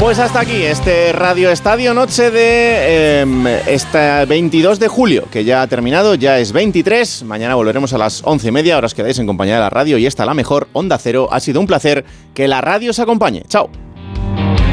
Pues hasta aquí este Radio Estadio Noche de este 22 de julio, que ya ha terminado, ya es 23. Mañana volveremos a las 11:30. Ahora os quedáis en compañía de la radio y esta la mejor Onda Cero. Ha sido un placer. Que la radio os acompañe. Chao.